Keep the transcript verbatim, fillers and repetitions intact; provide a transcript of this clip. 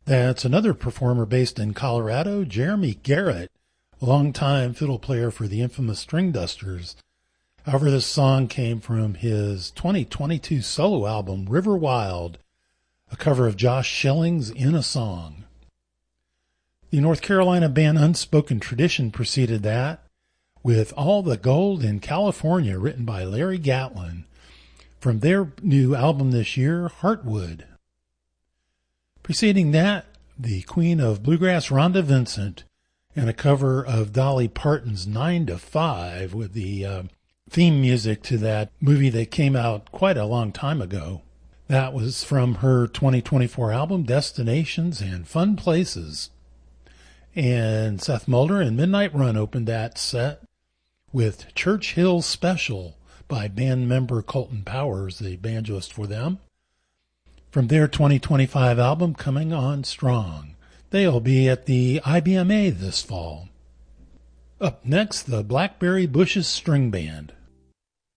That's another performer based in Colorado, Jeremy Garrett, a longtime fiddle player for the infamous String Dusters. However, this song came from his twenty twenty-two solo album, River Wild, a cover of Josh Schilling's In a Song. The North Carolina band Unspoken Tradition preceded that, with All the Gold in California, written by Larry Gatlin, from their new album this year, Heartwood. Preceding that, the Queen of Bluegrass, Rhonda Vincent, and a cover of Dolly Parton's Nine to Five with the uh, theme music to that movie that came out quite a long time ago. That was from her twenty twenty-four album, Destinations and Fun Places. And Seth Mulder and Midnight Run opened that set with Church Hill Special by band member Colton Powers, the banjoist for them, from their twenty twenty-five album, Coming On Strong. They'll be at the I B M A this fall. Up next, the Blackberry Bushes String Band.